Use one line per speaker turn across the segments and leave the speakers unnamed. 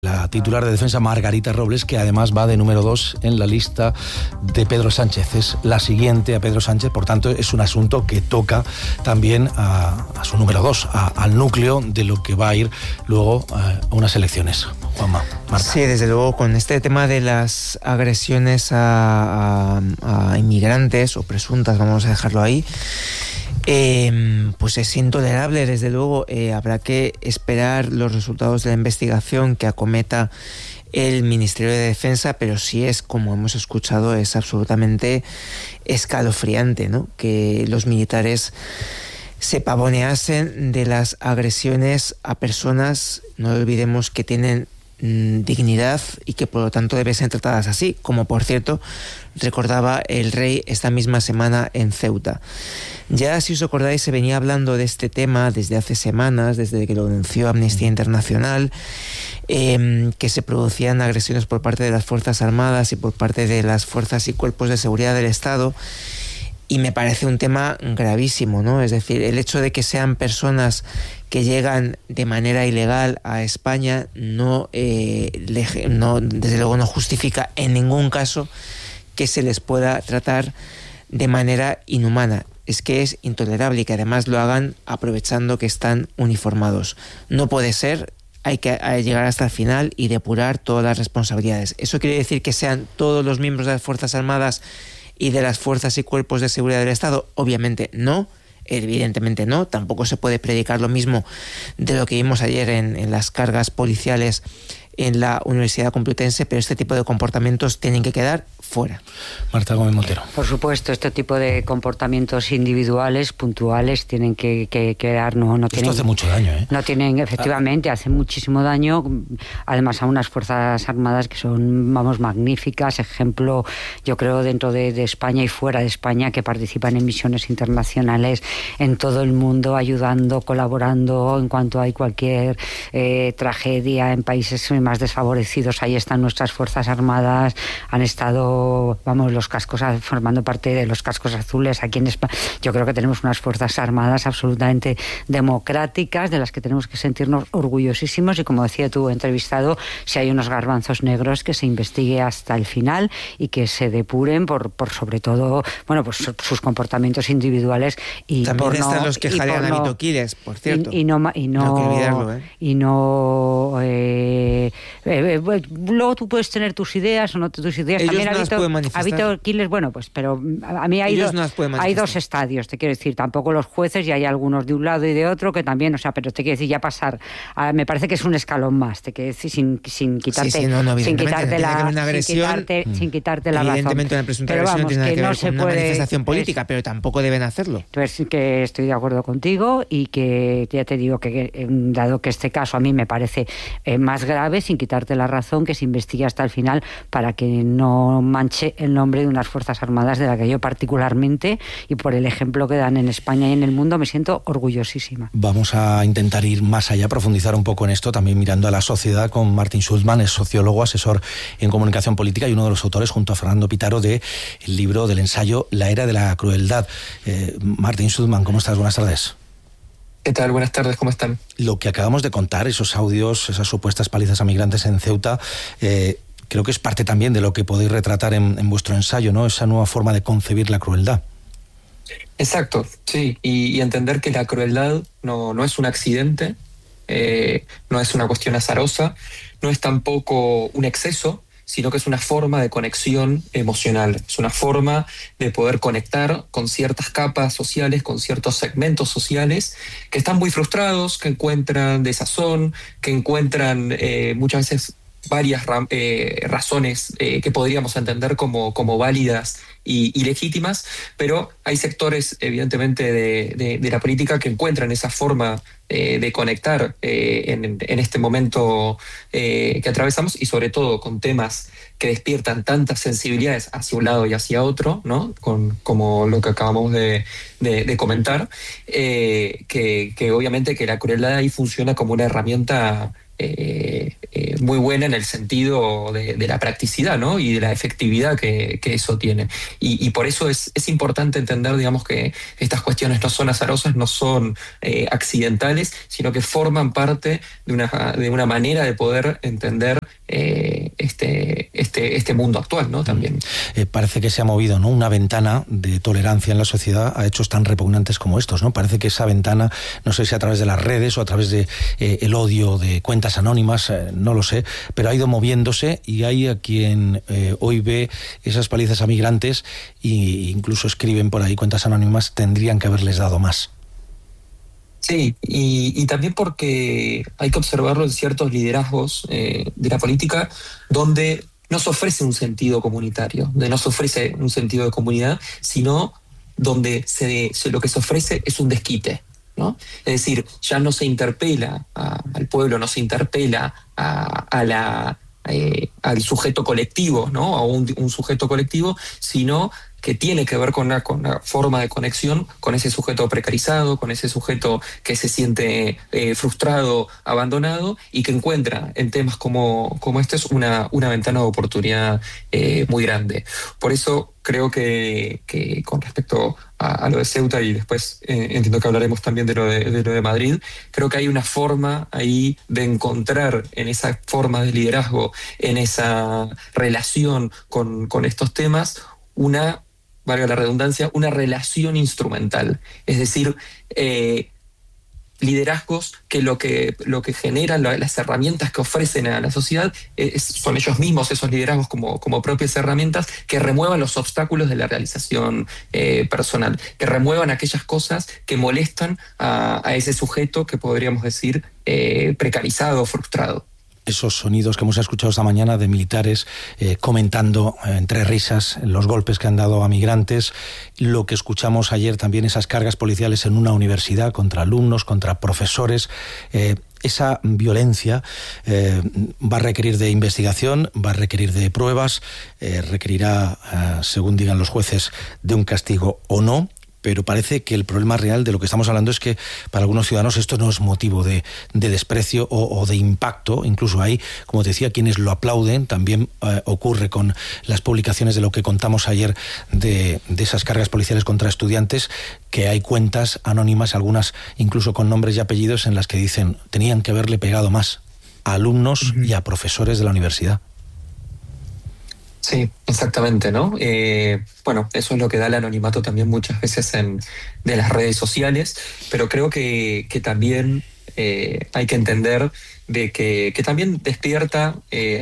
La titular de Defensa, Margarita Robles, que además va de número 2 en la lista de Pedro Sánchez. Es la siguiente a Pedro Sánchez, por tanto es un asunto que toca también a su número 2, al núcleo de lo que va a ir luego a unas elecciones. Juanma, Marta.
Sí, desde luego, con este tema de las agresiones a inmigrantes o presuntas, vamos a dejarlo ahí, pues es intolerable, desde luego. Habrá que esperar los resultados de la investigación que acometa el Ministerio de Defensa, pero sí es, como hemos escuchado, es absolutamente escalofriante, ¿no?, que los militares se pavoneasen de las agresiones a personas, no olvidemos, que tienen dignidad y que por lo tanto deben ser tratadas así, como por cierto recordaba el rey esta misma semana en Ceuta. Ya, si os acordáis, se venía hablando de este tema desde hace semanas, desde que lo denunció Amnistía Internacional, que se producían agresiones por parte de las Fuerzas Armadas y por parte de las fuerzas y cuerpos de seguridad del Estado. Y me parece un tema gravísimo, ¿no? Es decir, el hecho de que sean personas que llegan de manera ilegal a España desde luego no justifica en ningún caso que se les pueda tratar de manera inhumana. Es que es intolerable y que además lo hagan aprovechando que están uniformados. No puede ser. Hay que llegar hasta el final y depurar todas las responsabilidades. ¿Eso quiere decir que sean todos los miembros de las Fuerzas Armadas y de las fuerzas y cuerpos de seguridad del Estado? Obviamente no, evidentemente no. Tampoco se puede predicar lo mismo de lo que vimos ayer en las cargas policiales en la Universidad Complutense, pero este tipo de comportamientos tienen que quedar fuera.
Marta Gómez Montero.
Por supuesto, este tipo de comportamientos individuales, puntuales, tienen que quedar. No
Esto
tienen,
hace mucho daño, ¿eh?
No tienen, efectivamente, hace muchísimo daño. Además, a unas Fuerzas Armadas que son, magníficas. Ejemplo, yo creo, dentro de España y fuera de España, que participan en misiones internacionales en todo el mundo, ayudando, colaborando en cuanto hay cualquier tragedia en países más desfavorecidos. Ahí están nuestras Fuerzas Armadas. Han estado, los cascos, formando parte de los cascos azules aquí en España. Yo creo que tenemos unas Fuerzas Armadas absolutamente democráticas, de las que tenemos que sentirnos orgullosísimos, y como decía tu entrevistado, si hay unos garbanzos negros, que se investigue hasta el final y que se depuren por sobre todo, pues sus comportamientos individuales. Y
también están los que jalean a Vito Quiles, por cierto. No hay que olvidarlo, ¿eh?
Y no luego tú puedes tener tus ideas o no tus ideas.
Ellos
también
no las pueden manifestar.
A Vito Quiles, pero a mí hay dos estadios, te quiero decir. Tampoco los jueces, y hay algunos de un lado y de otro que también, pero te quiero decir, ya pasar me parece que es un escalón más, te quiero decir, sin quitarte, sin quitarte la razón.
Evidentemente una presunta agresión no tiene nada que ver con una manifestación política, pero tampoco deben hacerlo.
Pues que estoy de acuerdo contigo, y que ya te digo que dado que este caso a mí me parece más grave, sin quitarte la razón, que se investigue hasta el final para que no manche el nombre de unas Fuerzas Armadas de la que yo particularmente, y por el ejemplo que dan en España y en el mundo, me siento orgullosísima.
Vamos a intentar ir más allá, profundizar un poco en esto, también mirando a la sociedad, con Martin Schulman, es sociólogo, asesor en comunicación política y uno de los autores, junto a Fernando Pitaro, del libro, del ensayo La era de la crueldad. Martin Schulman, ¿cómo estás? Buenas tardes.
¿Qué tal? Buenas tardes, ¿cómo están?
Lo que acabamos de contar, esos audios, esas supuestas palizas a migrantes en Ceuta, creo que es parte también de lo que podéis retratar en vuestro ensayo, ¿no? Esa nueva forma de concebir la crueldad.
Exacto, sí, y entender que la crueldad no es un accidente, no es una cuestión azarosa, no es tampoco un exceso, sino que es una forma de conexión emocional, es una forma de poder conectar con ciertas capas sociales, con ciertos segmentos sociales que están muy frustrados, que encuentran desazón, que encuentran muchas veces varias razones que podríamos entender como válidas y legítimas, pero hay sectores evidentemente de la política que encuentran esa forma de conectar en este momento que atravesamos, y sobre todo con temas que despiertan tantas sensibilidades hacia un lado y hacia otro, ¿no? Como lo que acabamos de comentar, que obviamente que la crueldad ahí funciona como una herramienta muy buena en el sentido de la practicidad, ¿no? Y de la efectividad que eso tiene. Y por eso es importante entender, digamos, que estas cuestiones no son azarosas, no son accidentales, sino que forman parte de una manera de poder entender este mundo actual, ¿no? También.
Parece que se ha movido, ¿no?, una ventana de tolerancia en la sociedad a hechos tan repugnantes como estos, ¿no? Parece que esa ventana, no sé si a través de las redes o a través de el odio de cuentas anónimas, no lo sé, pero ha ido moviéndose, y hay a quien hoy ve esas palizas a migrantes e incluso escriben por ahí: cuentas anónimas tendrían que haberles dado más.
Sí, y también porque hay que observarlo en ciertos liderazgos de la política donde no se ofrece un sentido comunitario, donde no se ofrece un sentido de comunidad, sino donde lo que se ofrece es un desquite, ¿no? Es decir, ya no se interpela al pueblo, no se interpela al sujeto colectivo, ¿no? A un sujeto colectivo, sino que tiene que ver con una forma de conexión con ese sujeto precarizado, con ese sujeto que se siente frustrado, abandonado, y que encuentra en temas como este una ventana de oportunidad muy grande. Por eso creo que con respecto a lo de Ceuta, y después entiendo que hablaremos también de lo de Madrid, creo que hay una forma ahí de encontrar en esa forma de liderazgo, en esa relación con estos temas, valga la redundancia, una relación instrumental. Es decir, liderazgos que lo que generan, las herramientas que ofrecen a la sociedad, son ellos mismos, esos liderazgos, como propias herramientas que remuevan los obstáculos de la realización personal, que remuevan aquellas cosas que molestan a ese sujeto que podríamos decir precarizado o frustrado.
Esos sonidos que hemos escuchado esta mañana de militares comentando entre risas los golpes que han dado a migrantes, lo que escuchamos ayer también, esas cargas policiales en una universidad contra alumnos, contra profesores, esa violencia va a requerir de investigación, va a requerir de pruebas, requerirá, según digan los jueces, de un castigo o no. Pero parece que el problema real de lo que estamos hablando es que para algunos ciudadanos esto no es motivo de desprecio o de impacto. Incluso hay, como te decía, quienes lo aplauden. También ocurre con las publicaciones de lo que contamos ayer de esas cargas policiales contra estudiantes, que hay cuentas anónimas, algunas incluso con nombres y apellidos, en las que dicen tenían que haberle pegado más a alumnos y a profesores de la universidad.
Sí, exactamente, ¿no? Bueno, eso es lo que da el anonimato también muchas veces de las redes sociales, pero creo que también hay que entender de que también despierta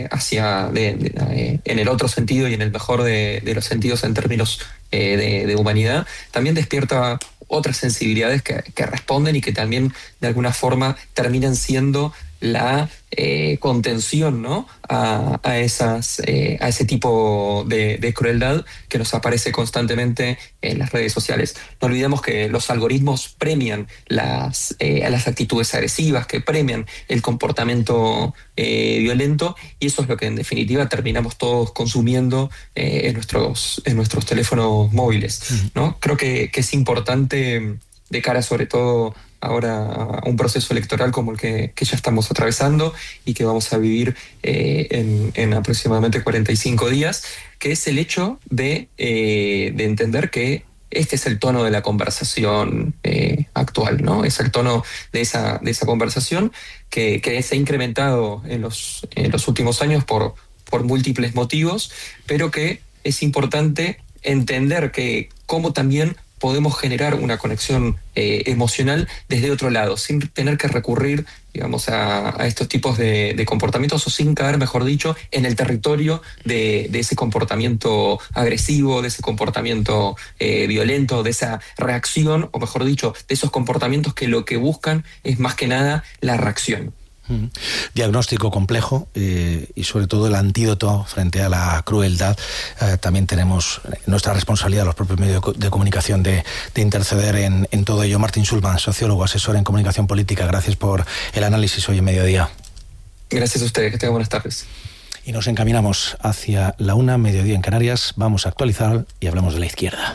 en el otro sentido y en el mejor de los sentidos en términos de humanidad, también despierta otras sensibilidades que responden y que también de alguna forma terminan siendo la contención, ¿no?, a ese tipo de crueldad que nos aparece constantemente en las redes sociales. No olvidemos que los algoritmos premian a las actitudes agresivas, que premian el comportamiento violento, y eso es lo que en definitiva terminamos todos consumiendo en nuestros teléfonos móviles, ¿no? Creo que es importante, de cara sobre todo ahora a un proceso electoral como el que ya estamos atravesando y que vamos a vivir en aproximadamente 45 días, que es el hecho de entender que este es el tono de la conversación actual, ¿no? Es el tono de esa conversación que se ha incrementado en los últimos años por múltiples motivos, pero que es importante entender que cómo también podemos generar una conexión emocional desde otro lado, sin tener que recurrir, digamos, a estos tipos de comportamientos, o sin caer, mejor dicho, en el territorio de ese comportamiento agresivo, de ese comportamiento violento, de esa reacción, o mejor dicho, de esos comportamientos que lo que buscan es más que nada la reacción.
Diagnóstico complejo y sobre todo el antídoto frente a la crueldad. También tenemos nuestra responsabilidad, los propios medios de comunicación, de interceder en todo ello. Martín Schulman, sociólogo, asesor en comunicación política, gracias por el análisis hoy en Mediodía.
Gracias a ustedes, que tengan buenas tardes.
Y nos encaminamos hacia la 1, mediodía en Canarias. Vamos a actualizar y hablamos de la izquierda.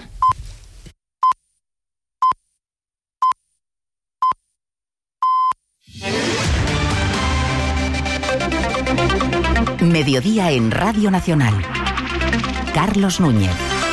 Mediodía en Radio Nacional. Carlos Núñez.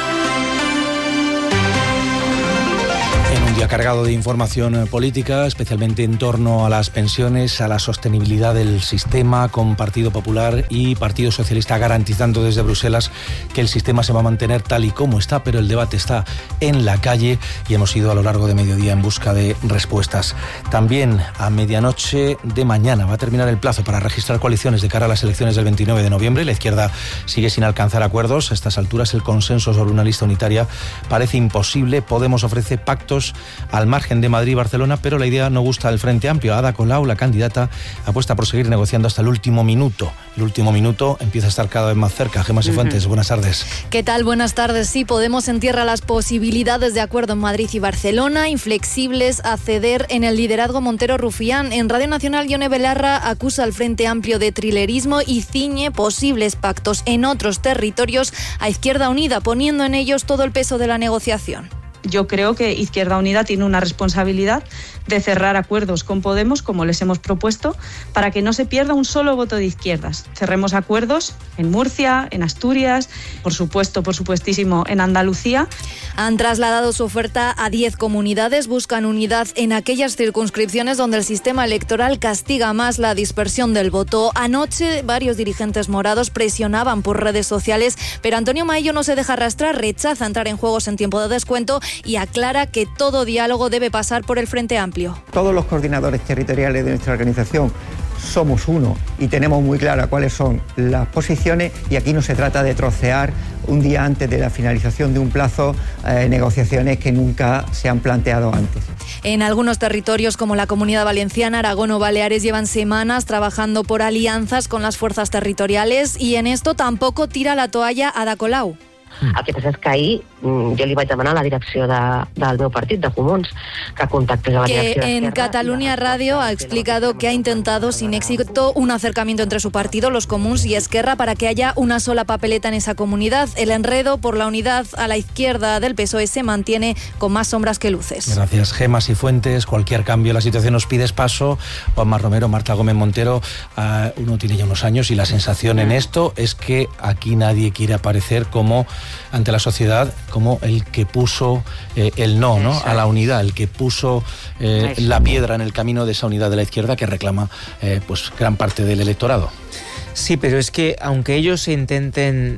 En un día cargado de información política, especialmente en torno a las pensiones, a la sostenibilidad del sistema, con Partido Popular y Partido Socialista garantizando desde Bruselas que el sistema se va a mantener tal y como está, pero el debate está en la calle y hemos ido a lo largo de mediodía en busca de respuestas. También a medianoche de mañana va a terminar el plazo para registrar coaliciones de cara a las elecciones del 29 de noviembre. La izquierda sigue sin alcanzar acuerdos. A estas alturas el consenso sobre una lista unitaria parece imposible. Podemos ofrece pactos al margen de Madrid y Barcelona, pero la idea no gusta al Frente Amplio. Ada Colau, la candidata, apuesta por seguir negociando hasta el último minuto. El último minuto empieza a estar cada vez más cerca. Gemma Sifuentes, buenas tardes.
¿Qué tal? Buenas tardes. Sí, Podemos entierra las posibilidades de acuerdo en Madrid y Barcelona, inflexibles a ceder en el liderazgo Montero Rufián. En Radio Nacional, Ione Belarra acusa al Frente Amplio de trilerismo y ciñe posibles pactos en otros territorios a Izquierda Unida, poniendo en ellos todo el peso de la negociación.
Yo creo que Izquierda Unida tiene una responsabilidad de cerrar acuerdos con Podemos, como les hemos propuesto, para que no se pierda un solo voto de izquierdas. Cerremos acuerdos en Murcia, en Asturias, por supuestísimo, en Andalucía.
Han trasladado su oferta a 10 comunidades, buscan unidad en aquellas circunscripciones donde el sistema electoral castiga más la dispersión del voto. Anoche, varios dirigentes morados presionaban por redes sociales, pero Antonio Maillo no se deja arrastrar, rechaza entrar en juegos en tiempo de descuento y aclara que todo diálogo debe pasar por el Frente Amplio.
Todos los coordinadores territoriales de nuestra organización somos uno y tenemos muy claras cuáles son las posiciones, y aquí no se trata de trocear un día antes de la finalización de un plazo negociaciones que nunca se han planteado antes.
En algunos territorios como la Comunidad Valenciana, Aragón o Baleares llevan semanas trabajando por alianzas con las fuerzas territoriales y en esto tampoco tira la toalla Ada Colau.
El que passa és que ahir jo li vaig demanar a la direcció del meu partit, de Comuns, que contactés a la direcció
que en Catalunya Radio ha explicado que ha intentado sin éxito un acercamiento entre su partido, los Comuns y Esquerra, para que haya una sola papeleta en esa comunidad. El enredo por la unidad a la izquierda del PSOE se mantiene con más sombras que luces.
Gracias, Gemma Sifuentes. Cualquier cambio en la situación nos pide paso. Juanma Romero, Marta Gómez Montero, uno tiene ya unos años y la sensación en esto es que aquí nadie quiere aparecer como ante la sociedad como el que puso el no a la unidad, el que puso la piedra en el camino de esa unidad de la izquierda que reclama pues gran parte del electorado.
Sí, pero es que aunque ellos intenten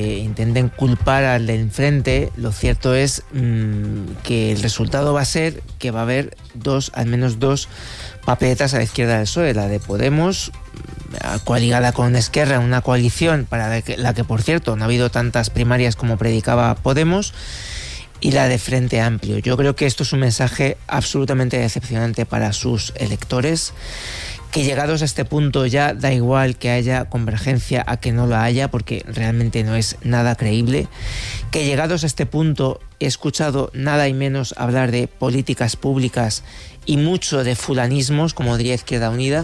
culpar al de enfrente, lo cierto es que el resultado va a ser que va a haber al menos dos papeletas a la izquierda del PSOE, la de Podemos, coaligada con Esquerra, una coalición para la que, por cierto, no ha habido tantas primarias como predicaba Podemos, y la de Frente Amplio. Yo creo que esto es un mensaje absolutamente decepcionante para sus electores, que llegados a este punto ya da igual que haya convergencia a que no la haya, porque realmente no es nada creíble, que llegados a este punto he escuchado nada y menos hablar de políticas públicas y mucho de fulanismos, como diría Izquierda Unida,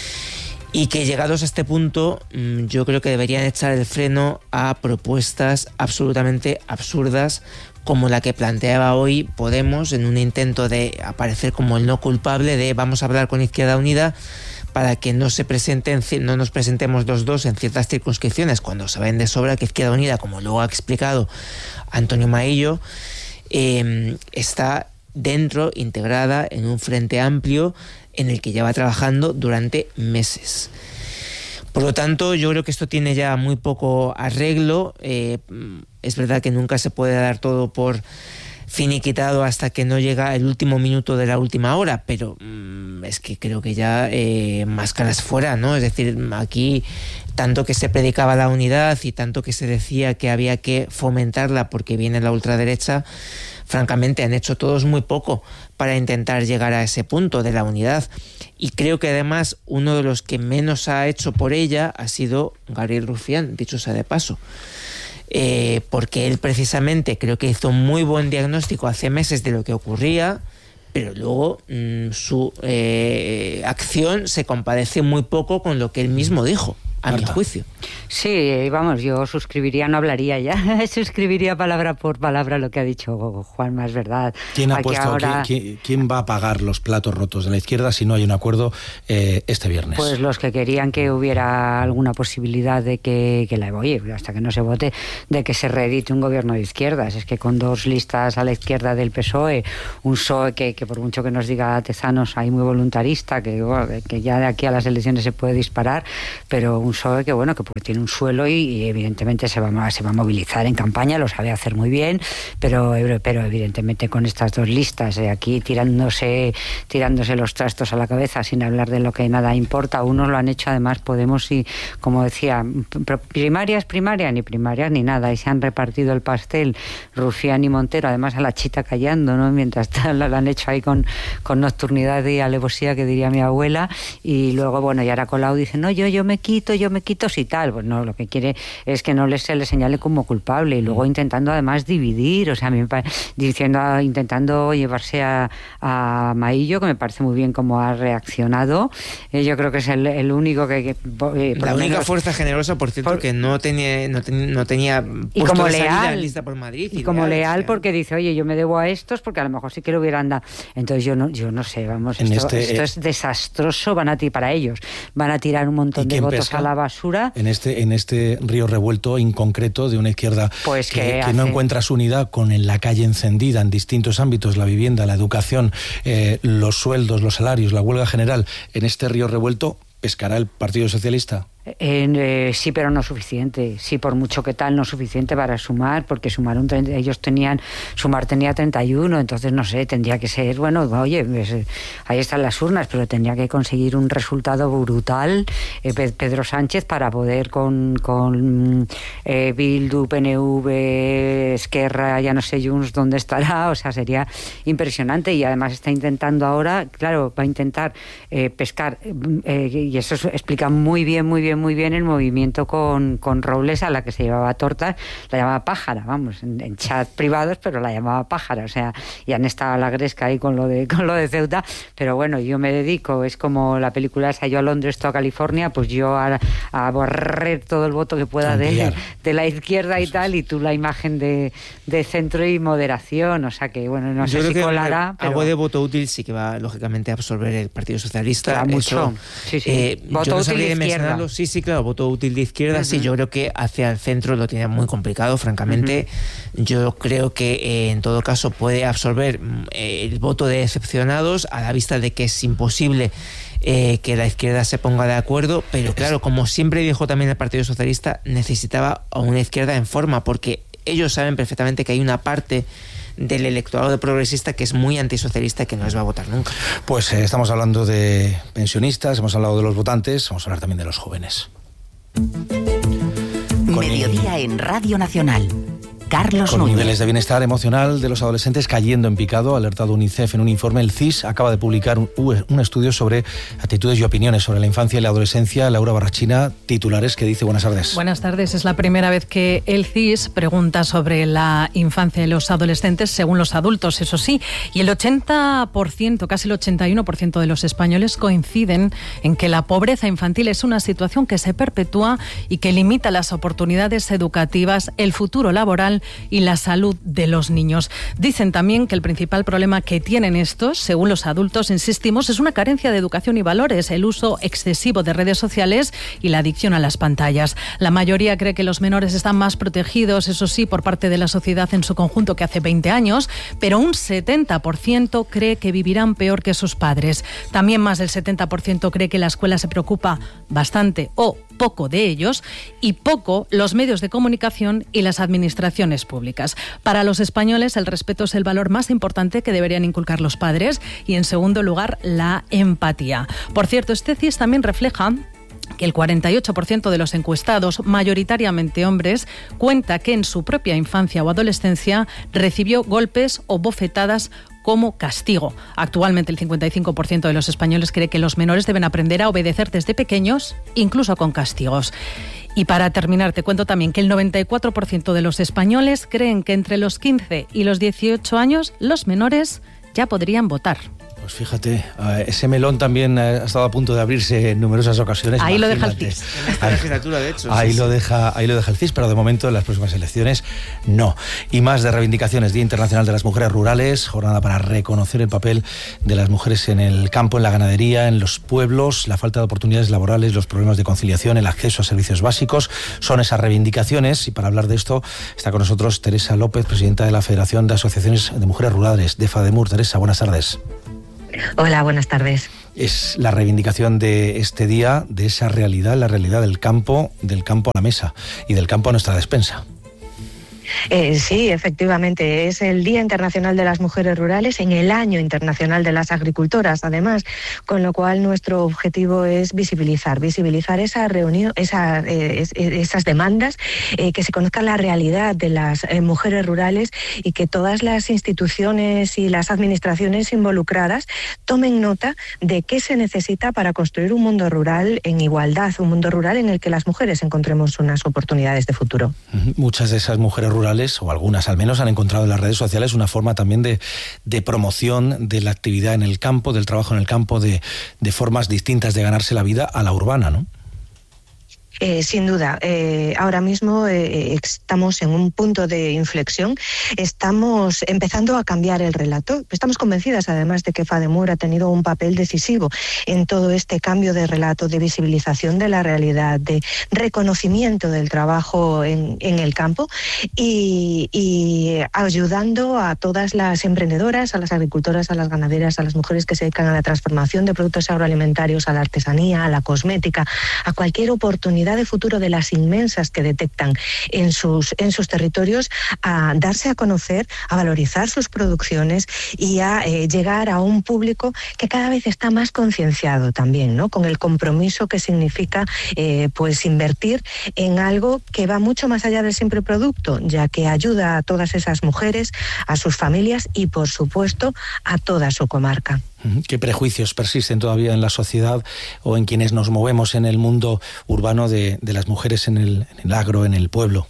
y que llegados a este punto yo creo que deberían echar el freno a propuestas absolutamente absurdas como la que planteaba hoy Podemos en un intento de aparecer como el no culpable de vamos a hablar con Izquierda Unida para que no nos presentemos los dos en ciertas circunscripciones, cuando saben de sobra que Izquierda Unida, como luego ha explicado Antonio Maillo, está integrada en un Frente Amplio en el que lleva trabajando durante meses. Por lo tanto, yo creo que esto tiene ya muy poco arreglo. Es verdad que nunca se puede dar todo por finiquitado hasta que no llega el último minuto de la última hora, pero es que creo que ya máscaras fuera, ¿no? Es decir, aquí tanto que se predicaba la unidad y tanto que se decía que había que fomentarla porque viene la ultraderecha, francamente han hecho todos muy poco para intentar llegar a ese punto de la unidad. Y creo que además uno de los que menos ha hecho por ella ha sido Gabriel Rufián, dicho sea de paso. Porque él precisamente creo que hizo un muy buen diagnóstico hace meses de lo que ocurría, pero luego su acción se compadece muy poco con lo que él mismo dijo, a mi juicio.
Sí, vamos, yo suscribiría, no hablaría ya, suscribiría palabra por palabra lo que ha dicho Juanma, es verdad.
¿Quién va a pagar los platos rotos de la izquierda si no hay un acuerdo este viernes?
Pues los que querían que hubiera alguna posibilidad de que hasta que no se vote, de que se reedite un gobierno de izquierdas. Es que con 2 listas a la izquierda del PSOE, un PSOE que por mucho que nos diga Tezanos hay muy voluntarista, que ya de aquí a las elecciones se puede disparar, pero un PSOE que tiene un suelo y evidentemente se va a movilizar en campaña, lo sabe hacer muy bien, pero evidentemente con estas 2 listas aquí tirándose los trastos a la cabeza sin hablar de lo que nada importa. Unos lo han hecho además Podemos y, como decía, primarias ni nada, y se han repartido el pastel Rufián y Montero, además a la chita callando, ¿no? Mientras lo han hecho ahí con nocturnidad y alevosía, que diría mi abuela, y luego y ahora Colau dice, no, yo me quito si tal, pues no, lo que quiere es que no se le señale como culpable, y luego intentando además dividir, o sea, intentando llevarse a Maillo, que me parece muy bien cómo ha reaccionado. Yo creo que es el único que
la única fuerza generosa, por cierto, que no tenía
y como
leal lista por Madrid,
y como leal, porque dice, oye, yo me debo a estos porque a lo mejor sí que lo hubieran dado. Entonces yo no sé, vamos, esto es desastroso, para ellos van a tirar un montón de votos a la basura.
En este río revuelto inconcreto de una izquierda que no encuentra su unidad, con la calle encendida en distintos ámbitos, la vivienda, la educación, los sueldos, los salarios, la huelga general, en este río revuelto, ¿pescará el Partido Socialista?
Sí, pero no suficiente. Sí, por mucho que tal, no suficiente para sumar, porque sumar tenía 31, entonces no sé, tendría que ser, ahí están las urnas, pero tendría que conseguir un resultado brutal Pedro Sánchez para poder con Bildu, PNV, Esquerra, ya no sé Junts dónde estará, o sea, sería impresionante. Y además está intentando ahora, claro, va a intentar pescar, y eso explica muy bien el movimiento con Robles, a la que se llevaba tortas, la llamaba pájara, vamos, en chat privados, pero la llamaba pájara, o sea, y han estado a la gresca ahí con lo de Ceuta, pero bueno, yo me dedico, es como la película esa, yo a Londres, tú a California, pues yo a barrer todo el voto que pueda de la izquierda y tal, y tú la imagen de centro y moderación, o sea que, no sé si colará, pero
algo de voto útil sí que va, lógicamente, a absorber el Partido Socialista.
Mucho. Sí.
Voto útil de izquierda. Sí, claro, voto útil de izquierda, sí, yo creo que hacia el centro lo tiene muy complicado, francamente. Yo creo que en todo caso puede absorber el voto de decepcionados, a la vista de que es imposible que la izquierda se ponga de acuerdo, pero claro, como siempre dijo también el Partido Socialista, necesitaba a una izquierda en forma, porque ellos saben perfectamente que hay una parte del electorado progresista que es muy antisocialista y que no les va a votar nunca.
Pues estamos hablando de pensionistas, hemos hablado de los votantes, vamos a hablar también de los jóvenes.
Mediodía en Radio Nacional. Carlos
Con
Núñez.
Niveles de bienestar emocional de los adolescentes cayendo en picado, ha alertado UNICEF en un informe. El CIS acaba de publicar un estudio sobre actitudes y opiniones sobre la infancia y la adolescencia. Laura Barrachina, titulares, que dice. Buenas tardes.
Buenas tardes. Es la primera vez que el CIS pregunta sobre la infancia y los adolescentes según los adultos, eso sí. Y el 80%, casi el 81% de los españoles coinciden en que la pobreza infantil es una situación que se perpetúa y que limita las oportunidades educativas, el futuro laboral y la salud de los niños. Dicen también que el principal problema que tienen estos, según los adultos, insistimos, es una carencia de educación y valores, el uso excesivo de redes sociales y la adicción a las pantallas. La mayoría cree que los menores están más protegidos, eso sí, por parte de la sociedad en su conjunto que hace 20 años, pero un 70% cree que vivirán peor que sus padres. También más del 70% cree que la escuela se preocupa bastante o poco de ellos, y poco los medios de comunicación y las administraciones públicas. Para los españoles, el respeto es el valor más importante que deberían inculcar los padres, y en segundo lugar, la empatía. Por cierto, este CIS también refleja que el 48% de los encuestados, mayoritariamente hombres, cuenta que en su propia infancia o adolescencia recibió golpes o bofetadas como castigo. Actualmente el 55% de los españoles cree que los menores deben aprender a obedecer desde pequeños, incluso con castigos. Y para terminar, te cuento también que el 94% de los españoles creen que entre los 15 y los 18 años los menores ya podrían votar.
Pues fíjate, ese melón también ha estado a punto de abrirse en numerosas ocasiones.
Ahí lo deja el CIS.
Ahí lo deja el CIS, pero de momento en las próximas elecciones no. Y más de reivindicaciones. Día Internacional de las Mujeres Rurales, jornada para reconocer el papel de las mujeres en el campo, en la ganadería, en los pueblos, la falta de oportunidades laborales, los problemas de conciliación, el acceso a servicios básicos. Son esas reivindicaciones, y para hablar de esto está con nosotros Teresa López, presidenta de la Federación de Asociaciones de Mujeres Rurales, de FADEMUR. Teresa, buenas tardes.
Hola, buenas tardes.
Es la reivindicación de este día, de esa realidad, la realidad del campo a la mesa y del campo a nuestra despensa.
Sí, efectivamente, es el Día Internacional de las Mujeres Rurales en el Año Internacional de las Agricultoras, además, con lo cual nuestro objetivo es visibilizar esa reunión, esas demandas, que se conozca la realidad de las mujeres rurales y que todas las instituciones y las administraciones involucradas tomen nota de qué se necesita para construir un mundo rural en igualdad, un mundo rural en el que las mujeres encontremos unas oportunidades de futuro.
Muchas de esas mujeres rurales, o algunas al menos, han encontrado en las redes sociales una forma también de promoción de la actividad en el campo, del trabajo en el campo, de formas distintas de ganarse la vida a la urbana, ¿no?
Sin duda, ahora mismo estamos en un punto de inflexión, estamos empezando a cambiar el relato. Estamos convencidas además de que FADEMUR ha tenido un papel decisivo en todo este cambio de relato, de visibilización de la realidad, de reconocimiento del trabajo en el campo y ayudando a todas las emprendedoras, a las agricultoras, a las ganaderas, a las mujeres que se dedican a la transformación de productos agroalimentarios, a la artesanía, a la cosmética, a cualquier oportunidad de futuro de las inmensas que detectan en sus territorios, a darse a conocer, a valorizar sus producciones y a llegar a un público que cada vez está más concienciado también, ¿no? Con el compromiso que significa pues invertir en algo que va mucho más allá del simple producto, ya que ayuda a todas esas mujeres, a sus familias y por supuesto a toda su comarca.
¿Qué prejuicios persisten todavía en la sociedad o en quienes nos movemos en el mundo urbano de las mujeres en el agro, en el pueblo?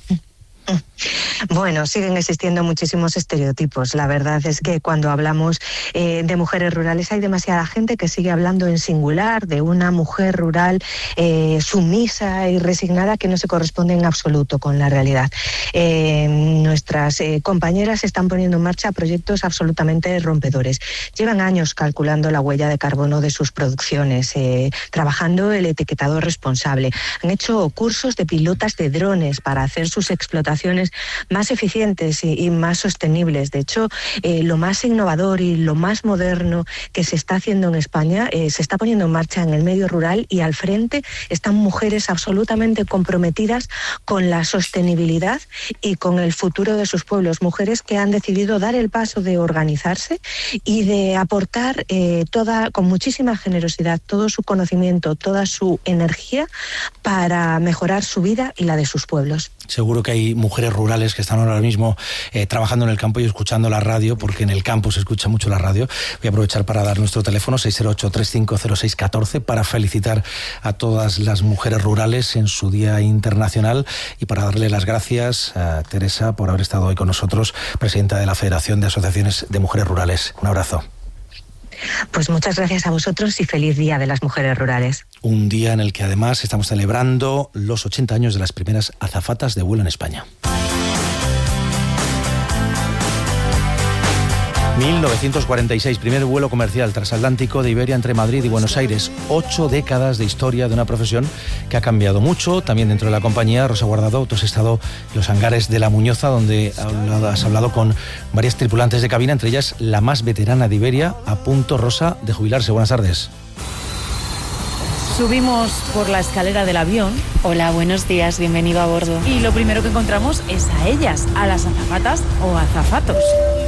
Bueno, siguen existiendo muchísimos estereotipos. La verdad es que cuando hablamos de mujeres rurales hay demasiada gente que sigue hablando en singular de una mujer rural sumisa y resignada que no se corresponde en absoluto con la realidad. Nuestras compañeras están poniendo en marcha proyectos absolutamente rompedores. Llevan años calculando la huella de carbono de sus producciones, trabajando el etiquetado responsable. Han hecho cursos de pilotas de drones para hacer sus explotaciones más eficientes y más sostenibles. De hecho, lo más innovador y lo más moderno que se está haciendo en España se está poniendo en marcha en el medio rural y al frente están mujeres absolutamente comprometidas con la sostenibilidad y con el futuro de sus pueblos. Mujeres que han decidido dar el paso de organizarse y de aportar con muchísima generosidad todo su conocimiento, toda su energía para mejorar su vida y la de sus pueblos.
Seguro que hay mujeres rurales que están ahora mismo trabajando en el campo y escuchando la radio, porque en el campo se escucha mucho la radio. Voy a aprovechar para dar nuestro teléfono 608-350614 para felicitar a todas las mujeres rurales en su Día Internacional y para darle las gracias a Teresa por haber estado hoy con nosotros, presidenta de la Federación de Asociaciones de Mujeres Rurales. Un abrazo.
Pues muchas gracias a vosotros y feliz Día de las Mujeres Rurales.
Un día en el que además estamos celebrando los 80 años de las primeras azafatas de vuelo en España. 1946, primer vuelo comercial transatlántico de Iberia entre Madrid y Buenos Aires. 8 décadas de historia de una profesión que ha cambiado mucho. También dentro de la compañía, Rosa Guardado, tú has estado en los hangares de La Muñoza, donde has hablado con varias tripulantes de cabina, entre ellas la más veterana de Iberia, a punto, Rosa, de jubilarse. Buenas tardes.
Subimos por la escalera del avión.
Hola, buenos días, bienvenido a bordo.
Y lo primero que encontramos es a ellas, a las azafatas o azafatos.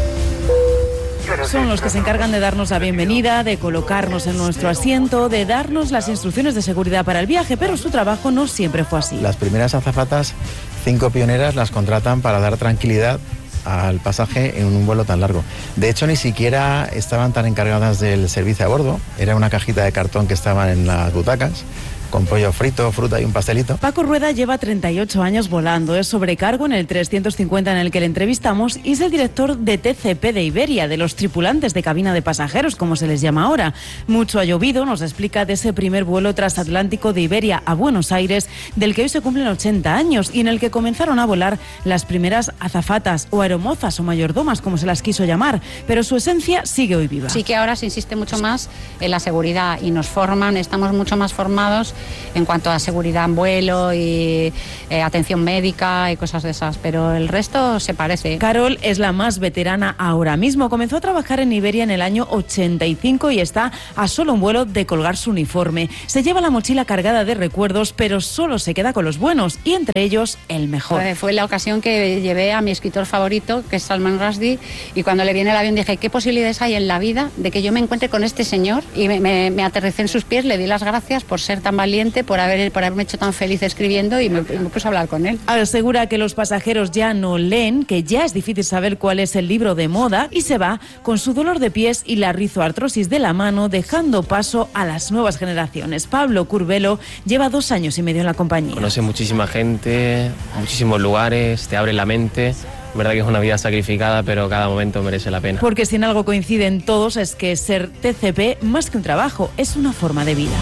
Son los que se encargan de darnos la bienvenida, de colocarnos en nuestro asiento, de darnos las instrucciones de seguridad para el viaje, pero su trabajo no siempre fue así.
Las primeras azafatas, 5 pioneras, las contratan para dar tranquilidad al pasaje en un vuelo tan largo. De hecho, ni siquiera estaban tan encargadas del servicio a bordo. Era una cajita de cartón que estaban en las butacas con pollo frito, fruta y un pastelito.
Paco Rueda lleva 38 años volando, es sobrecargo en el 350 en el que le entrevistamos y es el director de TCP de Iberia, de los tripulantes de cabina de pasajeros, como se les llama ahora. Mucho ha llovido, nos explica de ese primer vuelo transatlántico de Iberia a Buenos Aires, del que hoy se cumplen 80 años y en el que comenzaron a volar las primeras azafatas o aeromozas o mayordomas, como se las quiso llamar, pero su esencia sigue hoy viva.
Sí que ahora se insiste mucho más en la seguridad y nos forman, estamos mucho más formados en cuanto a seguridad en vuelo y atención médica y cosas de esas, pero el resto se parece.
Carol es la más veterana ahora mismo. Comenzó a trabajar en Iberia en el año 85 y está a solo un vuelo de colgar su uniforme. Se lleva la mochila cargada de recuerdos, pero solo se queda con los buenos y entre ellos el mejor.
Fue la ocasión que llevé a mi escritor favorito, que es Salman Rushdie, y cuando le vi en el avión dije, ¿qué posibilidades hay en la vida de que yo me encuentre con este señor? Y me aterricé en sus pies, le di las gracias por ser tan valiente, por haberme hecho tan feliz escribiendo y me puse a hablar con él.
Asegura que los pasajeros ya no leen, que ya es difícil saber cuál es el libro de moda y se va con su dolor de pies y la rizoartrosis de la mano, dejando paso a las nuevas generaciones. Pablo Curvelo lleva 2 años y medio en la compañía.
Conoce muchísima gente, muchísimos lugares, te abre la mente. Es verdad que es una vida sacrificada, pero cada momento merece la pena.
Porque si en algo coinciden todos es que ser TCP, más que un trabajo, es una forma de vida.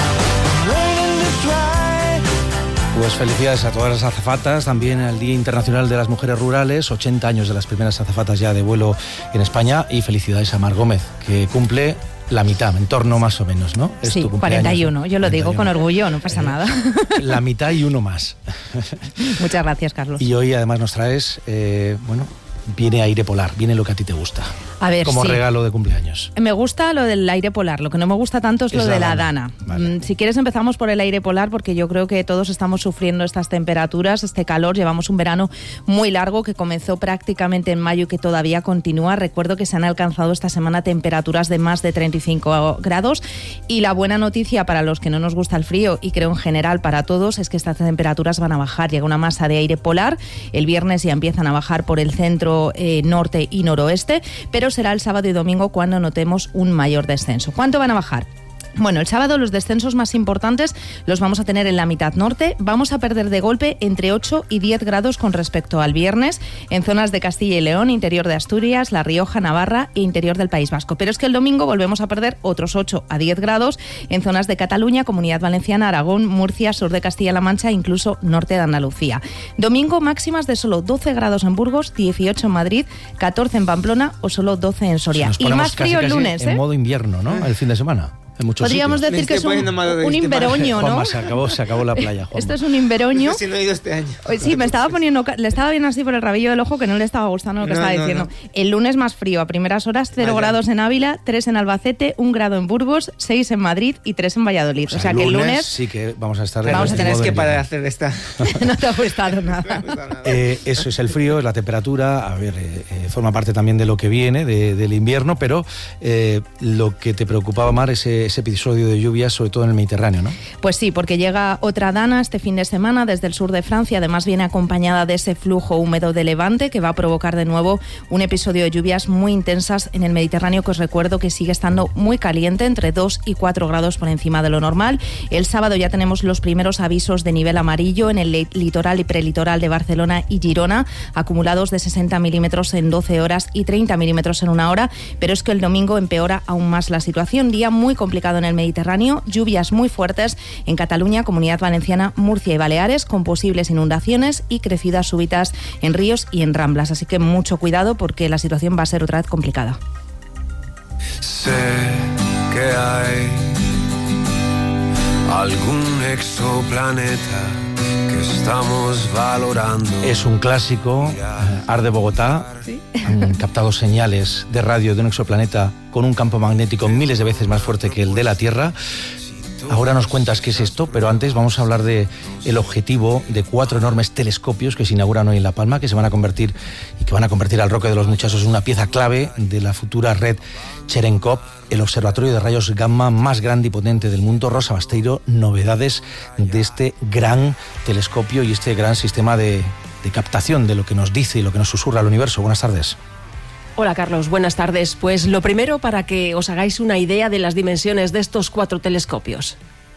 Pues felicidades a todas las azafatas, también al Día Internacional de las Mujeres Rurales, 80 años de las primeras azafatas ya de vuelo en España, y felicidades a Mar Gómez, que cumple la mitad, en torno más o menos, ¿no?
Es sí, tu 41, yo lo 41. Digo con orgullo, no pasa nada.
La mitad y uno más.
Muchas gracias, Carlos.
Y hoy además nos traes, viene aire polar, viene lo que a ti te gusta.
A ver,
como regalo de cumpleaños.
Me gusta lo del aire polar, lo que no me gusta tanto es lo de la dana. Vale. Si quieres empezamos por el aire polar, porque yo creo que todos estamos sufriendo estas temperaturas, este calor. Llevamos un verano muy largo que comenzó prácticamente en mayo y que todavía continúa. Recuerdo que se han alcanzado esta semana temperaturas de más de 35 grados y la buena noticia para los que no nos gusta el frío y creo en general para todos es que estas temperaturas van a bajar. Llega una masa de aire polar, el viernes ya empiezan a bajar por el centro, norte y noroeste, pero será el sábado y domingo cuando notemos un mayor descenso. ¿Cuánto van a bajar? Bueno, el sábado los descensos más importantes los vamos a tener en la mitad norte. Vamos a perder de golpe entre 8 y 10 grados con respecto al viernes en zonas de Castilla y León, interior de Asturias, La Rioja, Navarra e interior del País Vasco. Pero es que el domingo volvemos a perder otros 8 a 10 grados en zonas de Cataluña, Comunidad Valenciana, Aragón, Murcia, sur de Castilla-La Mancha e incluso norte de Andalucía. Domingo máximas de solo 12 grados en Burgos, 18 en Madrid, 14 en Pamplona o solo 12 en Soria. Y más frío el lunes,
en modo invierno, ¿no? El fin de semana.
Podríamos decir que es un inveroño, ¿no?
Juanma, se acabó la playa, Juanma.
Esto es un inveroño.
Si no he ido este año.
Sí, le estaba viendo así por el rabillo del ojo que no le estaba gustando lo que estaba diciendo. No. El lunes más frío, a primeras horas 0 grados en Ávila, 3 en Albacete, 1 grado en Burgos, 6 en Madrid y 3 en Valladolid. O sea que el lunes
sí que vamos a estar...
Vamos a tener que parar de hacer esta...
No te ha gustado nada.
Eso es el frío, es la temperatura, a ver, forma parte también de lo que viene, del invierno, pero lo que te preocupaba, Mar, ese episodio de lluvias, sobre todo en el Mediterráneo, ¿no?
Pues sí, porque llega otra dana este fin de semana desde el sur de Francia, además viene acompañada de ese flujo húmedo de levante que va a provocar de nuevo un episodio de lluvias muy intensas en el Mediterráneo, que os recuerdo que sigue estando muy caliente, entre 2 y 4 grados por encima de lo normal. El sábado ya tenemos los primeros avisos de nivel amarillo en el litoral y prelitoral de Barcelona y Girona, acumulados de 60 milímetros en 12 horas y 30 milímetros en 1 hora, pero es que el domingo empeora aún más la situación. Día muy complicado en el Mediterráneo, lluvias muy fuertes en Cataluña, Comunidad Valenciana, Murcia y Baleares, con posibles inundaciones y crecidas súbitas en ríos y en ramblas. Así que mucho cuidado porque la situación va a ser otra vez complicada.
Sé que hay algún exoplaneta que estamos valorando.
Es un clásico, Arde Bogotá. ¿Sí? Han captado señales de radio de un exoplaneta con un campo magnético miles de veces más fuerte que el de la Tierra. Ahora nos cuentas qué es esto, pero antes vamos a hablar de el objetivo de 4 enormes telescopios que se inauguran hoy en La Palma, que van a convertir al Roque de los Muchachos en una pieza clave de la futura red Cherenkov, el observatorio de rayos gamma más grande y potente del mundo. Rosa Basteiro, novedades de este gran telescopio y este gran sistema de captación de lo que nos dice y lo que nos susurra el universo. Buenas tardes.
Hola Carlos, buenas tardes. Pues lo primero, para que os hagáis una idea de las dimensiones de estos 4 telescopios.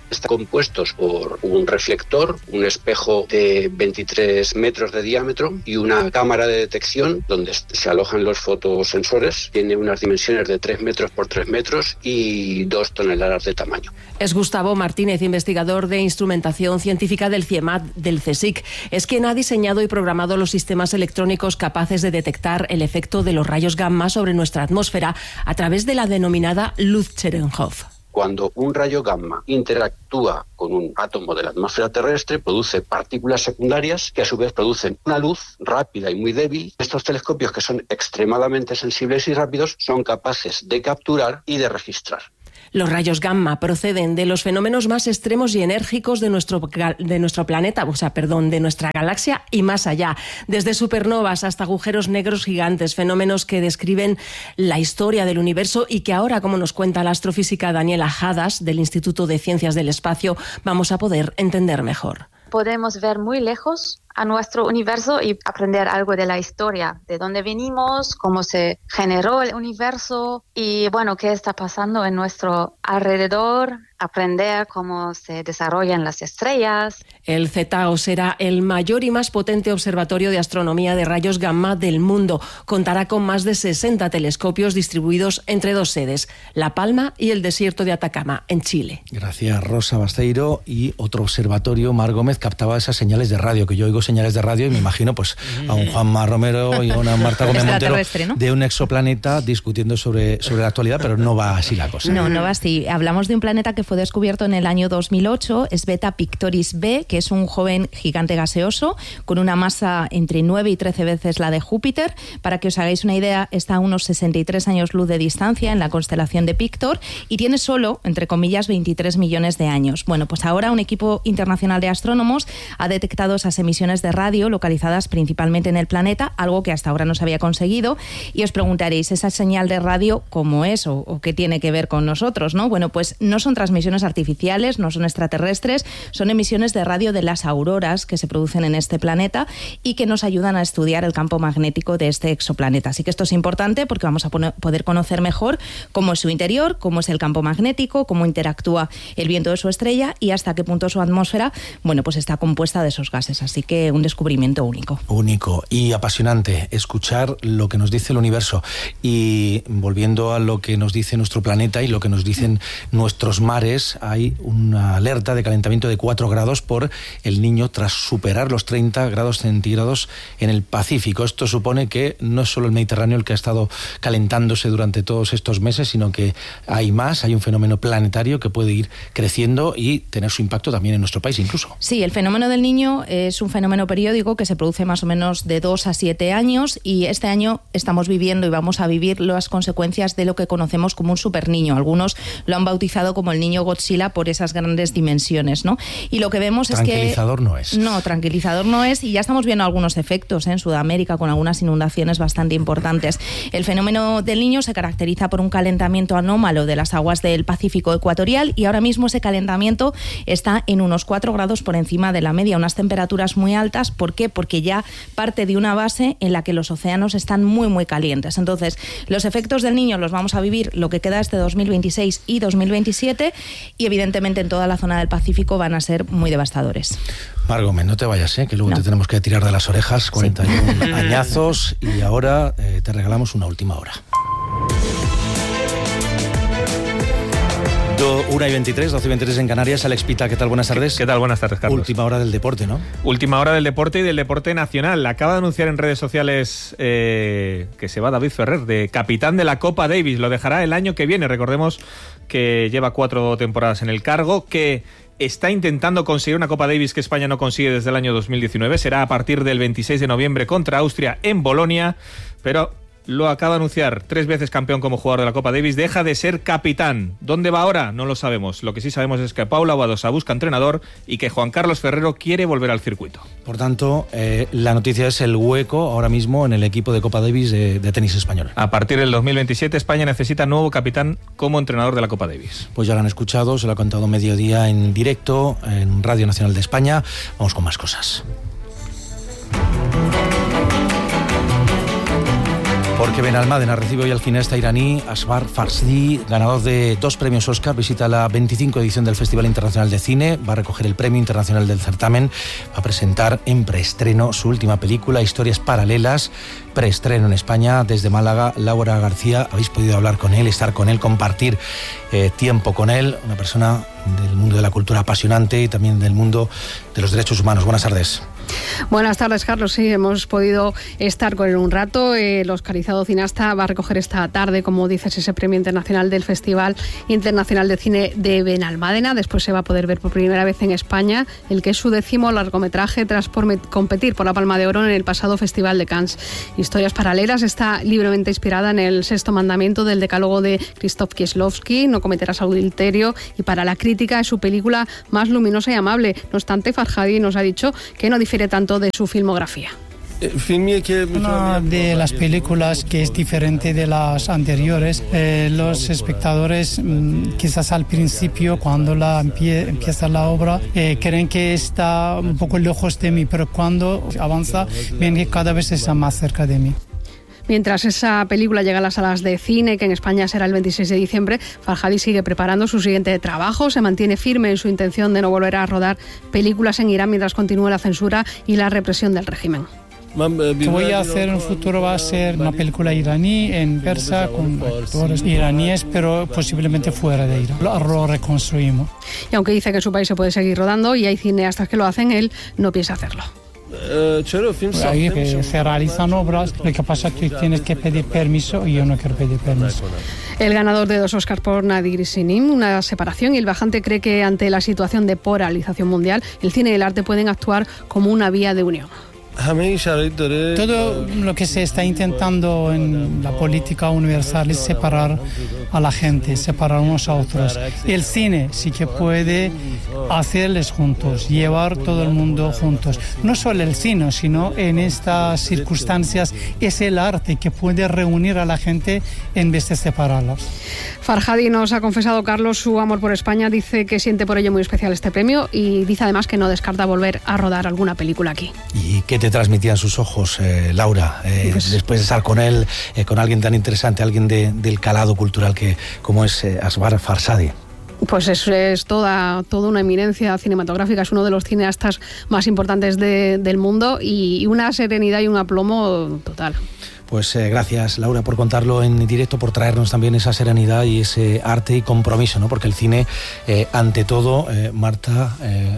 Están compuestos por un reflector, un espejo de 23 metros de diámetro y una cámara de detección donde se alojan los fotosensores. Tiene unas dimensiones de 3 metros por 3 metros y 2 toneladas de tamaño.
Es Gustavo Martínez, investigador de instrumentación científica del CIEMAT del CSIC. Es quien ha diseñado y programado los sistemas electrónicos capaces de detectar el efecto de los rayos gamma sobre nuestra atmósfera a través de la denominada luz Cherenkov.
Cuando un rayo gamma interactúa con un átomo de la atmósfera terrestre, produce partículas secundarias que a su vez producen una luz rápida y muy débil. Estos telescopios, que son extremadamente sensibles y rápidos, son capaces de capturar y de registrar.
Los rayos gamma proceden de los fenómenos más extremos y enérgicos de nuestro planeta, de nuestra galaxia y más allá. Desde supernovas hasta agujeros negros gigantes, fenómenos que describen la historia del universo y que ahora, como nos cuenta la astrofísica Daniela Hadas del Instituto de Ciencias del Espacio, vamos a poder entender mejor.
Podemos ver muy lejos a nuestro universo y aprender algo de la historia, de dónde venimos, cómo se generó el universo y, qué está pasando en nuestro alrededor, aprender cómo se desarrollan las estrellas.
El CETAO será el mayor y más potente observatorio de astronomía de rayos gamma del mundo. Contará con más de 60 telescopios distribuidos entre 2 sedes, La Palma y el desierto de Atacama, en Chile.
Gracias, Rosa Basteiro. Y otro observatorio, Mar Gómez, captaba esas señales de radio, que yo oigo señales de radio y me imagino a un Juanma Romero y a una Marta Gómez Montero, ¿no?, de un exoplaneta discutiendo sobre la actualidad, pero no va así la cosa.
No va así. Hablamos de un planeta que fue descubierto en el año 2008, es Beta Pictoris b, que es un joven gigante gaseoso con una masa entre 9 y 13 veces la de Júpiter. Para que os hagáis una idea, está a unos 63 años luz de distancia en la constelación de Pictor y tiene solo, entre comillas, 23 millones de años. Bueno, pues ahora un equipo internacional de astrónomos ha detectado esas emisiones de radio localizadas principalmente en el planeta, algo que hasta ahora no se había conseguido. Y os preguntaréis, ¿esa señal de radio cómo es o qué tiene que ver con nosotros, ¿no? Bueno, pues no son transmisiones artificiales, no son extraterrestres, son emisiones de radio de las auroras que se producen en este planeta y que nos ayudan a estudiar el campo magnético de este exoplaneta. Así que esto es importante porque vamos a poder conocer mejor cómo es su interior, cómo es el campo magnético, cómo interactúa el viento de su estrella y hasta qué punto su atmósfera, pues está compuesta de esos gases. Así que un descubrimiento único.
Único y apasionante escuchar lo que nos dice el universo. Y volviendo a lo que nos dice nuestro planeta y lo que nos dicen nuestros mares, hay una alerta de calentamiento de 4 grados por el Niño tras superar los 30 grados centígrados en el Pacífico. Esto supone que no es solo el Mediterráneo el que ha estado calentándose durante todos estos meses, sino que hay un fenómeno planetario que puede ir creciendo y tener su impacto también en nuestro país incluso.
Sí, el fenómeno del Niño es un fenómeno periódico que se produce más o menos de 2 a 7 años y este año estamos viviendo y vamos a vivir las consecuencias de lo que conocemos como un superniño. Algunos lo han bautizado como el Niño Godzilla por esas grandes dimensiones, ¿no? Y lo que vemos es que...
Tranquilizador no es.
No, tranquilizador no es y ya estamos viendo algunos efectos en Sudamérica con algunas inundaciones bastante importantes. El fenómeno del Niño se caracteriza por un calentamiento anómalo de las aguas del Pacífico ecuatorial y ahora mismo ese calentamiento está en unos 4 grados por encima de la media, unas temperaturas muy altas. ¿Por qué? Porque ya parte de una base en la que los océanos están muy, muy calientes. Entonces, los efectos del Niño los vamos a vivir lo que queda este 2026 y 2027 y evidentemente en toda la zona del Pacífico van a ser muy devastadores.
Mar Gómez, no te vayas, que luego te tenemos que tirar de las orejas, 41 añazos y ahora te regalamos una última hora. 1:23, 12:23 en Canarias. Alex Pita, ¿qué tal? Buenas tardes.
¿Qué tal? Buenas tardes, Carlos.
Última hora del deporte, ¿no?
Última hora del deporte y del deporte nacional. Acaba de anunciar en redes sociales que se va David Ferrer, de capitán de la Copa Davis. Lo dejará el año que viene. Recordemos que lleva 4 temporadas en el cargo, que está intentando conseguir una Copa Davis que España no consigue desde el año 2019. Será a partir del 26 de noviembre contra Austria en Bolonia, pero lo acaba de anunciar, 3 veces campeón como jugador de la Copa Davis, deja de ser capitán. ¿Dónde va ahora? No lo sabemos. Lo que sí sabemos es que Paula Badosa busca entrenador y que Juan Carlos Ferrero quiere volver al circuito.
Por tanto, la noticia es el hueco ahora mismo en el equipo de Copa Davis de tenis español.
A partir del 2027 España necesita nuevo capitán como entrenador de la Copa Davis.
Pues ya lo han escuchado, se lo ha contado Mediodía en directo en Radio Nacional de España. Vamos con más cosas. Porque Que Benalmádena recibe hoy al cineasta iraní Asghar Farhadi, ganador de 2 premios Oscar. Visita la 25 edición del Festival Internacional de Cine, va a recoger el premio internacional del certamen, va a presentar en preestreno su última película, Historias Paralelas, preestreno en España. Desde Málaga, Laura García, habéis podido hablar con él, estar con él, compartir tiempo con él, una persona del mundo de la cultura apasionante y también del mundo de los derechos humanos. Buenas tardes.
Buenas tardes, Carlos. Sí, hemos podido estar con él un rato. El oscarizado cineasta va a recoger esta tarde, como dices, ese premio internacional del Festival Internacional de Cine de Benalmádena. Después se va a poder ver por primera vez en España el que es su 10º largometraje tras competir por la Palma de Oro en el pasado Festival de Cannes. Historias Paralelas está libremente inspirada en el 6º mandamiento del decálogo de Krzysztof Kieślowski: no cometerás adulterio, y para la crítica es su película más luminosa y amable. No obstante, Farhadi nos ha dicho que no difiere tanto de su filmografía.
Una de las películas que es diferente de las anteriores. Los espectadores quizás al principio, cuando empieza la obra, creen que está un poco lejos de mí, pero cuando avanza ven que cada vez está más cerca de mí.
Mientras esa película llega a las salas de cine, que en España será el 26 de diciembre, Farhadi sigue preparando su siguiente trabajo. Se mantiene firme en su intención de no volver a rodar películas en Irán mientras continúe la censura y la represión del régimen.
Lo que voy a hacer en el futuro va a ser una película iraní en persa con actores iraníes, pero posiblemente fuera de Irán. Lo reconstruimos.
Y aunque dice que en su país se puede seguir rodando y hay cineastas que lo hacen, él no piensa hacerlo.
Ahí que se realizan obras, lo que pasa es que tienes que pedir permiso y yo no quiero pedir permiso.
El ganador de 2 Oscars por Nadir Sinim, Una separación, y el bajante cree que ante la situación de polarización mundial, el cine y el arte pueden actuar como una vía de unión.
Todo lo que se está intentando en la política universal es separar a la gente, separar unos a otros. El cine sí que puede hacerles juntos, llevar todo el mundo juntos. No solo el cine, sino en estas circunstancias es el arte que puede reunir a la gente en vez de separarlos.
Farhadi nos ha confesado, Carlos, su amor por España. Dice que siente por ello muy especial este premio y dice además que no descarta volver a rodar alguna película aquí.
¿Y qué te transmitían sus ojos, Laura, después de estar con él, con alguien tan interesante, alguien del calado cultural como es Asghar Farhadi?
Pues eso es toda una eminencia cinematográfica, es uno de los cineastas más importantes del mundo y una serenidad y un aplomo total.
Pues gracias, Laura, por contarlo en directo, por traernos también esa serenidad y ese arte y compromiso, ¿no? Porque el cine, ante todo, Marta,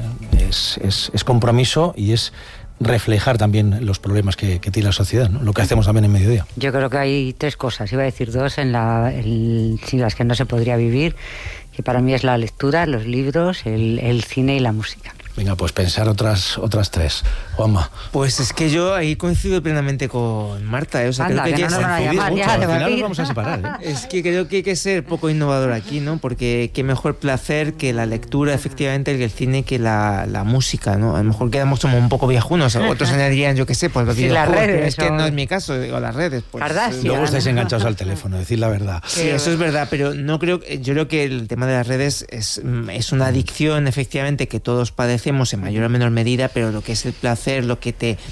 es compromiso y es reflejar también los problemas que tiene la sociedad, ¿no? Lo que hacemos también en Mediodía.
Yo creo que hay 3 cosas, iba a decir 2, sin las que no se podría vivir, que para mí es la lectura, los libros, el cine y la música.
Venga, pues pensar otras 3. Juanma.
Pues es que yo ahí coincido plenamente con Marta, O sea,
anda,
creo que
no nos van a llamar ya.
Al final nos vamos a separar,
Es que creo que hay que ser poco innovador aquí, ¿no? Porque qué mejor placer que la lectura, efectivamente, que el cine, que la música, ¿no? A lo mejor quedamos como un poco viejunos, otros añadirían, yo qué sé, pues los videojuegos, pero es que no es mi caso, digo, las redes. Pues,
luego estáis enganchados al teléfono, decir la verdad.
Sí, eso es verdad, pero yo creo que el tema de las redes es una adicción, efectivamente, que todos padecemos en mayor o menor medida, pero lo que es el placer, lo que te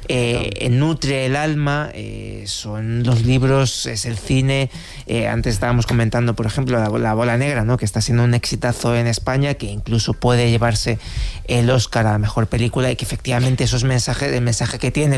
nutre el alma, son los libros, es el cine. Antes estábamos comentando, por ejemplo, la Bola Negra, ¿no? Que está siendo un exitazo en España, que incluso puede llevarse el Oscar a la mejor película, y que efectivamente los mensajes que tiene,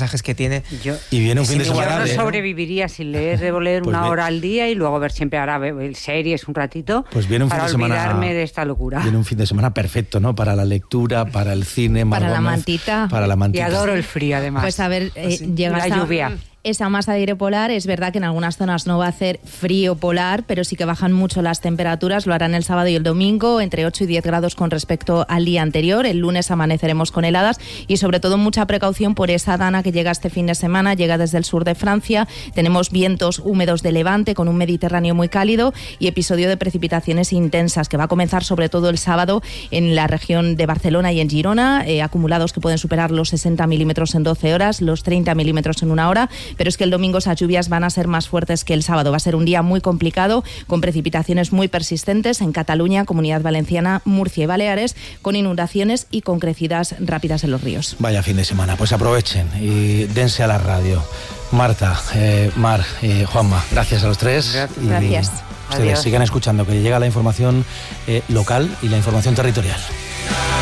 y viene un fin de semana.
Yo no sobreviviría sin leer, debo leer pues 1 hora al día y luego ver siempre ahora series un ratito,
pues viene un
para
fin de semana,
olvidarme de esta locura.
Viene un fin de semana perfecto, ¿no? Para la lectura, para el cine,
para la mantita.
Y adoro el frío, además.
Pues a ver, llega
la lluvia.
Esa masa de aire polar, es verdad que en algunas zonas no va a hacer frío polar, pero sí que bajan mucho las temperaturas. Lo harán el sábado y el domingo, entre 8 y 10 grados con respecto al día anterior. El lunes amaneceremos con heladas y sobre todo mucha precaución por esa dana que llega este fin de semana, llega desde el sur de Francia. Tenemos vientos húmedos de levante con un Mediterráneo muy cálido y episodio de precipitaciones intensas que va a comenzar sobre todo el sábado en la región de Barcelona y en Girona, acumulados que pueden superar los 60 milímetros en 12 horas, los 30 milímetros en 1 hora. Pero es que el domingo esas lluvias van a ser más fuertes que el sábado. Va a ser un día muy complicado, con precipitaciones muy persistentes en Cataluña, Comunidad Valenciana, Murcia y Baleares, con inundaciones y con crecidas rápidas en los ríos.
Vaya fin de semana, pues aprovechen y dense a la radio. Marta, Mar, Juanma, gracias a los tres.
Gracias.
Ustedes sigan escuchando, que llega la información local y la información territorial.